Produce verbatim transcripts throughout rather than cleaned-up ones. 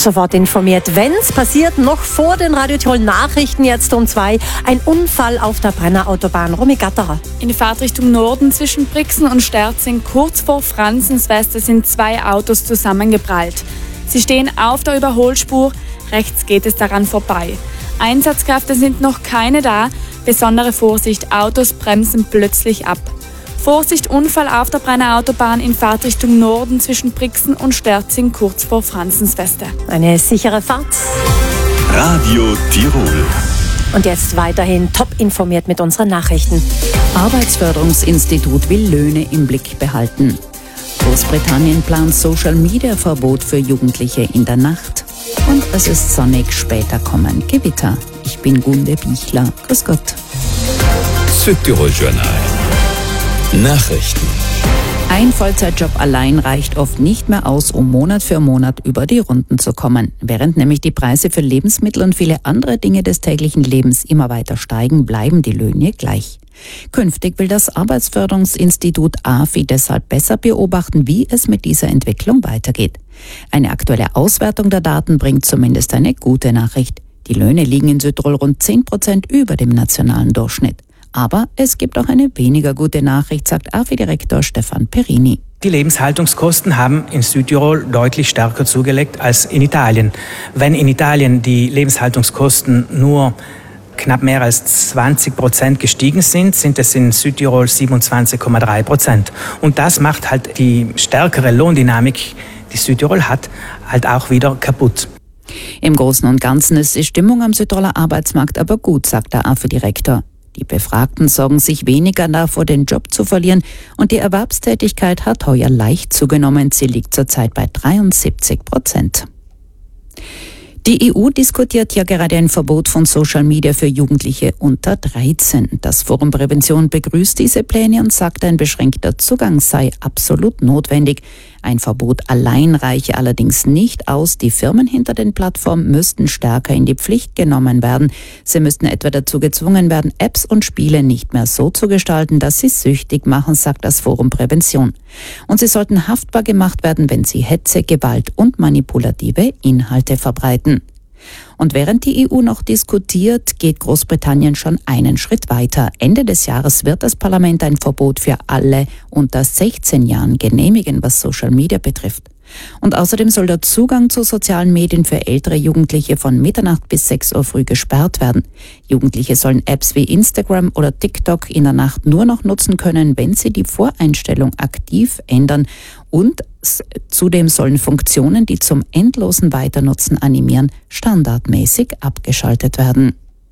Sofort informiert, wenn es passiert, noch vor den Radio Tirol Nachrichten jetzt um zwei. Ein Unfall auf der Brenner Autobahn. Romy Gatterer. In Fahrtrichtung Norden zwischen Brixen und Sterzing, kurz vor Franzenswester, sind zwei Autos zusammengeprallt. Sie stehen auf der Überholspur, rechts geht es daran vorbei. Einsatzkräfte sind noch keine da. Besondere Vorsicht, Autos bremsen plötzlich ab. Vorsicht, Unfall auf der Brenner Autobahn in Fahrtrichtung Norden zwischen Brixen und Sterzing, kurz vor Franzenswester. Eine sichere Fahrt. Radio Tirol. Und jetzt weiterhin top informiert mit unseren Nachrichten. Arbeitsförderungsinstitut will Löhne im Blick behalten. Großbritannien plant Social-Media-Verbot für Jugendliche in der Nacht. Und es ist sonnig, später kommen Gewitter. Ich bin Gunde Bichler. Grüß Gott. Südtirol Journal. Nachrichten. Ein Vollzeitjob allein reicht oft nicht mehr aus, um Monat für Monat über die Runden zu kommen. Während nämlich die Preise für Lebensmittel und viele andere Dinge des täglichen Lebens immer weiter steigen, bleiben die Löhne gleich. Künftig will das Arbeitsförderungsinstitut A F I deshalb besser beobachten, wie es mit dieser Entwicklung weitergeht. Eine aktuelle Auswertung der Daten bringt zumindest eine gute Nachricht. Die Löhne liegen in Südtirol rund zehn Prozent über dem nationalen Durchschnitt. Aber es gibt auch eine weniger gute Nachricht, sagt A F I-Direktor Stefan Perini. Die Lebenshaltungskosten haben in Südtirol deutlich stärker zugelegt als in Italien. Wenn in Italien die Lebenshaltungskosten nur knapp mehr als zwanzig Prozent gestiegen sind, sind es in Südtirol siebenundzwanzig Komma drei Prozent. Und das macht halt die stärkere Lohndynamik, die Südtirol hat, halt auch wieder kaputt. Im Großen und Ganzen ist die Stimmung am Südtiroler Arbeitsmarkt aber gut, sagt der A F I-Direktor. Die Befragten sorgen sich weniger davor, den Job zu verlieren, und die Erwerbstätigkeit hat heuer leicht zugenommen. Sie liegt zurzeit bei dreiundsiebzig Prozent. Die E U diskutiert ja gerade ein Verbot von Social Media für Jugendliche unter dreizehn. Das Forum Prävention begrüßt diese Pläne und sagt, ein beschränkter Zugang sei absolut notwendig. Ein Verbot allein reiche allerdings nicht aus. Die Firmen hinter den Plattformen müssten stärker in die Pflicht genommen werden. Sie müssten etwa dazu gezwungen werden, Apps und Spiele nicht mehr so zu gestalten, dass sie süchtig machen, sagt das Forum Prävention. Und sie sollten haftbar gemacht werden, wenn sie Hetze, Gewalt und manipulative Inhalte verbreiten. Und während die E U noch diskutiert, geht Großbritannien schon einen Schritt weiter. Ende des Jahres wird das Parlament ein Verbot für alle unter sechzehn Jahren genehmigen, was Social Media betrifft. Und außerdem soll der Zugang zu sozialen Medien für ältere Jugendliche von Mitternacht bis sechs Uhr früh gesperrt werden. Jugendliche sollen Apps wie Instagram oder TikTok in der Nacht nur noch nutzen können, wenn sie die Voreinstellung aktiv ändern. Und zudem sollen Funktionen, die zum endlosen Weiternutzen animieren, standardmäßig abgeschaltet werden.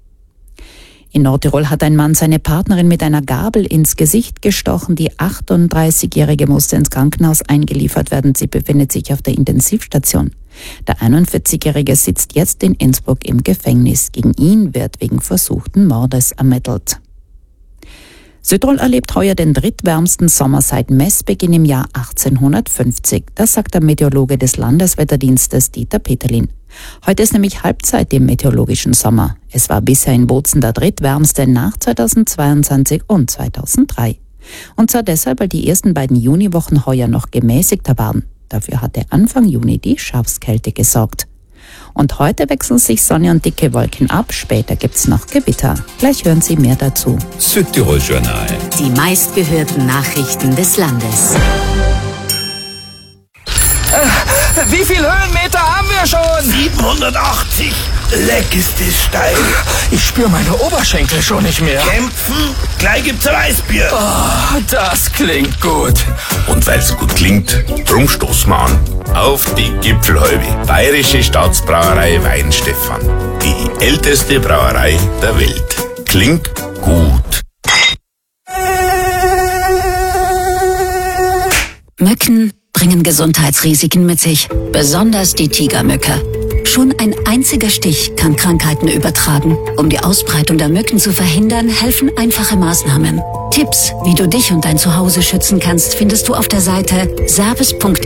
In Nordtirol hat ein Mann seine Partnerin mit einer Gabel ins Gesicht gestochen. Die achtunddreißigjährige musste ins Krankenhaus eingeliefert werden. Sie befindet sich auf der Intensivstation. Der einundvierzigjährige sitzt jetzt in Innsbruck im Gefängnis. Gegen ihn wird wegen versuchten Mordes ermittelt. Südtirol erlebt heuer den drittwärmsten Sommer seit Messbeginn im Jahr achtzehnhundertfünfzig. Das sagt der Meteorologe des Landeswetterdienstes Dieter Peterlin. Heute ist nämlich Halbzeit im meteorologischen Sommer. Es war bisher in Bozen der drittwärmste nach zweitausendzweiundzwanzig und zweitausenddrei. Und zwar deshalb, weil die ersten beiden Juniwochen heuer noch gemäßigter waren. Dafür hatte Anfang Juni die Schafskälte gesorgt. Und heute wechseln sich Sonne und dicke Wolken ab. Später gibt's noch Gewitter. Gleich hören Sie mehr dazu. Südtirol Journal. Die meistgehörten Nachrichten des Landes. Äh, wie viel Höhenmeter haben wir schon? siebenhundertachtzig. Leck ist das steil. Ich spüre meine Oberschenkel schon nicht mehr. Kämpfen? Gleich gibt's ein Weißbier. Oh, das klingt gut. Und weil's gut klingt, drum stoßen wir an. Auf die Gipfelhalbe. Bayerische Staatsbrauerei Weinstefan. Die älteste Brauerei der Welt. Klingt gut. Mücken bringen Gesundheitsrisiken mit sich, besonders die Tigermücke. Schon ein einziger Stich kann Krankheiten übertragen. Um die Ausbreitung der Mücken zu verhindern, helfen einfache Maßnahmen. Tipps, wie du dich und dein Zuhause schützen kannst, findest du auf der Seite service punkt